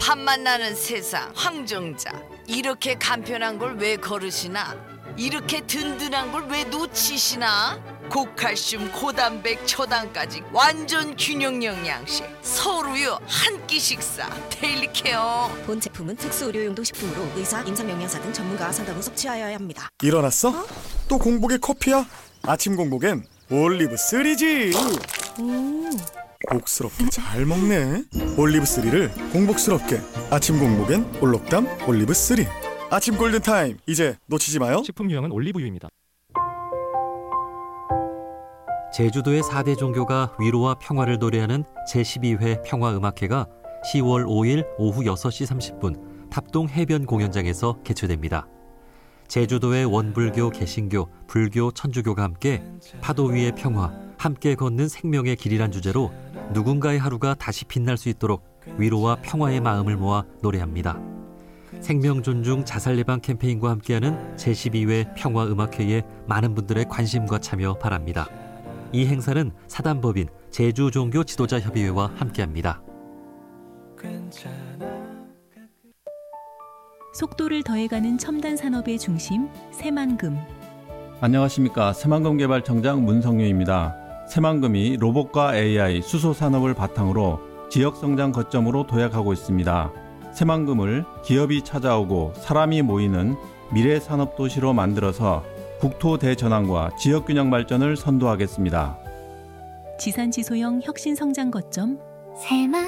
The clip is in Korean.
밥맛 나는 세상 황정자. 이렇게 간편한 걸 왜 거르시나? 이렇게 든든한 걸 왜 놓치시나? 고칼슘 고단백 초당까지 완전 균형 영양식 서울우유 한 끼 식사 데일리 케어. 본 제품은 특수 의료용도 식품으로 의사, 임상영양사 등 전문가 상담 후 섭취하여야 합니다. 일어났어? 또 공복에 커피야? 아침 공복엔 올리브 3지. 복스럽게 잘 먹네. 올리브 3를 공복스럽게. 아침 공복엔 올록담 올리브 3. 아침 골든타임 이제 놓치지 마요. 식품 유형은 올리브유입니다. 제주도의 4대 종교가 위로와 평화를 노래하는 제12회 평화음악회가 10월 5일 오후 6시 30분 탑동 해변 공연장에서 개최됩니다. 제주도의 원불교, 개신교, 불교, 천주교가 함께 파도 위의 평화, 함께 걷는 생명의 길이란 주제로 누군가의 하루가 다시 빛날 수 있도록 위로와 평화의 마음을 모아 노래합니다. 생명 존중 자살 예방 캠페인과 함께하는 제12회 평화음악회에 많은 분들의 관심과 참여 바랍니다. 이 행사는 사단법인 제주종교 지도자협의회와 함께합니다. 속도를 더해가는 첨단 산업의 중심 새만금. 안녕하십니까. 새만금개발청장 문성유입니다. 새만금이 로봇과 AI, 수소 산업을 바탕으로 지역 성장 거점으로 도약하고 있습니다. 새만금을 기업이 찾아오고 사람이 모이는 미래 산업 도시로 만들어서 국토 대전환과 지역 균형 발전을 선도하겠습니다. 지산지소형 혁신 성장 거점